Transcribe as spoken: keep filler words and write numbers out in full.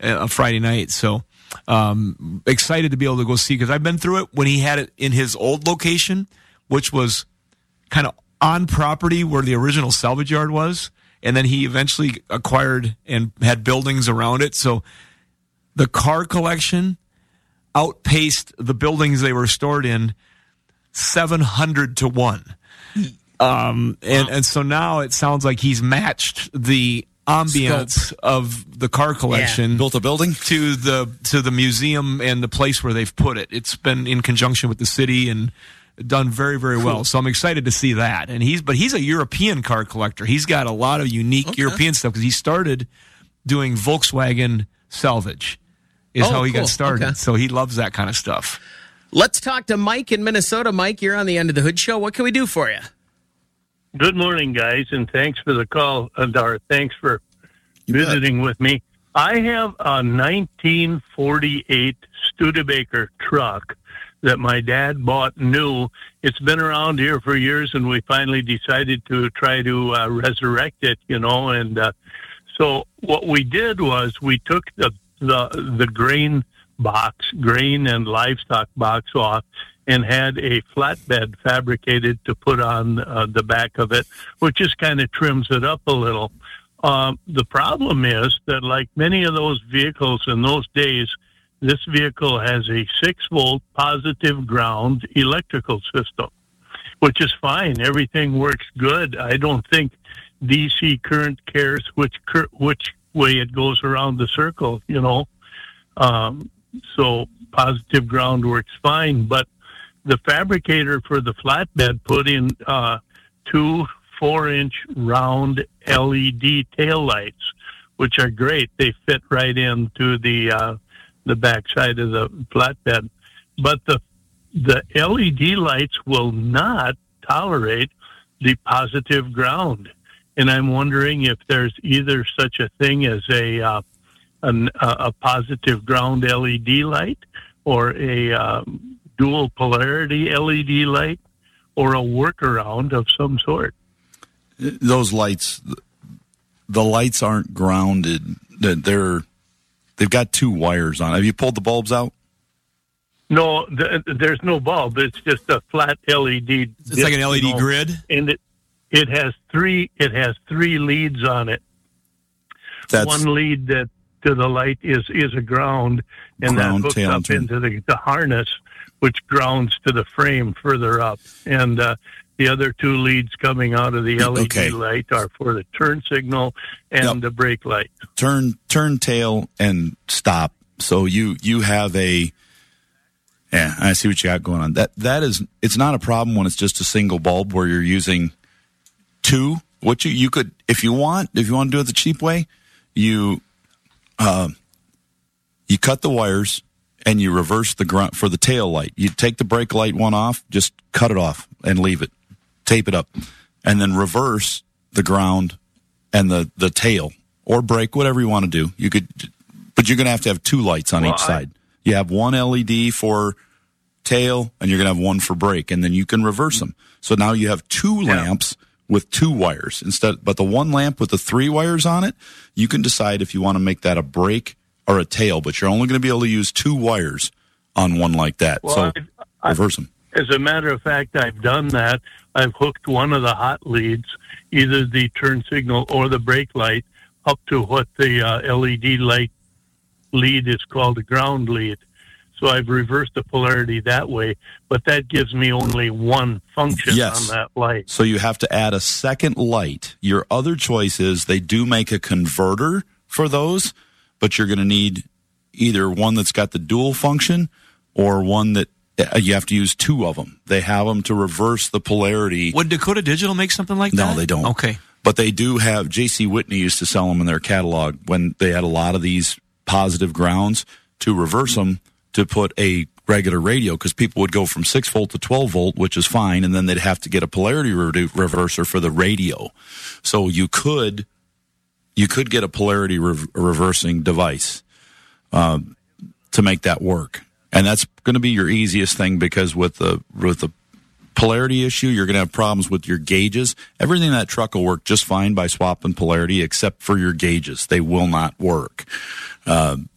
a Friday night. So um, excited to be able to go see, because I've been through it when he had it in his old location, which was kind of on property where the original salvage yard was. And then he eventually acquired and had buildings around it. So the car collection outpaced the buildings they were stored in seven hundred to one. Um, and, and so now it sounds like he's matched the ambience Scope. of the car collection. Yeah. Built a building? To the, to the museum and the place where they've put it. It's been in conjunction with the city and done very, very well. Cool. So I'm excited to see that. And he's, but he's a European car collector. He's got a lot of unique okay. European stuff, because he started doing Volkswagen salvage is oh, how he cool. got started. Okay. So he loves that kind of stuff. Let's talk to Mike in Minnesota. Mike, you're on the End of the Hood Show. What can we do for you? Good morning, guys, and thanks for the call, Dar. Thanks for you visiting bet. with me. I have a nineteen forty-eight Studebaker truck that my dad bought new. It's been around here for years, and we finally decided to try to uh, resurrect it, you know. And uh, so what we did was we took the, the, the grain box, grain and livestock box off, and had a flatbed fabricated to put on uh, the back of it, which just kind of trims it up a little. Um, the problem is that, like many of those vehicles in those days, this vehicle has a six-volt positive ground electrical system, which is fine. Everything works good. I don't think D C current cares which which way it goes around the circle, you know. Um, so positive ground works fine, but the fabricator for the flatbed put in uh, two four-inch round L E D taillights, which are great. They fit right into the uh, the backside of the flatbed. But the the L E D lights will not tolerate the positive ground. And I'm wondering if there's either such a thing as a uh, an, a positive ground L E D light, or a um, dual polarity L E D light, or a workaround of some sort. Those lights, the lights aren't grounded. They're, they've got two wires on. Have you pulled the bulbs out? No, th- there's no bulb. It's just a flat L E D. It's disc, like an L E D you know, grid, and it it has three. It has three leads on it. That's, One lead that to the light is is a ground, and ground, that hooks up turn. into the, the harness, which grounds to the frame further up. And uh, the other two leads coming out of the L E D okay. light are for the turn signal and yep. the brake light. Turn, turn, tail, and stop. So you you have a. Yeah, I see what you got going on. That that is, it's not a problem when it's just a single bulb where you're using two. What you you could, if you want, if you want to do it the cheap way, you uh, you cut the wires and you reverse the ground for the tail light. You take the brake light one off, just cut it off and leave it, tape it up, and then reverse the ground and the the tail, or brake, whatever you want to do. You could, but you're going to have to have two lights on well, each side. You have one L E D for tail, and you're going to have one for brake, and then you can reverse them. So now you have two yeah. lamps with two wires instead. But the one lamp with the three wires on it, you can decide if you want to make that a brake or a tail. But you're only going to be able to use two wires on one like that. Well, so I, reverse them. As a matter of fact, I've done that. I've hooked one of the hot leads, either the turn signal or the brake light, up to what the uh, L E D light lead is called, the ground lead. So I've reversed the polarity that way, but that gives me only one function yes. on that light. So you have to add a second light. Your other choice is they do make a converter for those, but you're going to need either one that's got the dual function or one that uh, you have to use two of them. They have them to reverse the polarity. Would Dakota Digital make something like that? No, they don't. Okay. But they do have, J C Whitney used to sell them in their catalog when they had a lot of these positive grounds to reverse them to put a regular radio, because people would go from six volt to twelve volt, which is fine, and then they'd have to get a polarity re- reverser for the radio. So you could you could get a polarity re- reversing device uh, to make that work, and that's going to be your easiest thing, because with the with the polarity issue, you're going to have problems with your gauges. Everything in that truck will work just fine by swapping polarity, except for your gauges; they will not work. Uh,